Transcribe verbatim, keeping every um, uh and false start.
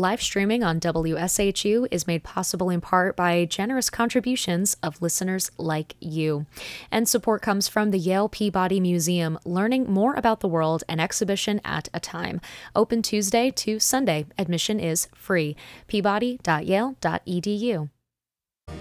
live streaming on W S H U is made possible in part by generous contributions of listeners like you. And support comes from the Yale Peabody Museum, learning more about the world an exhibition at a time. Open Tuesday to Sunday. Admission is free. peabody dot yale dot e d u.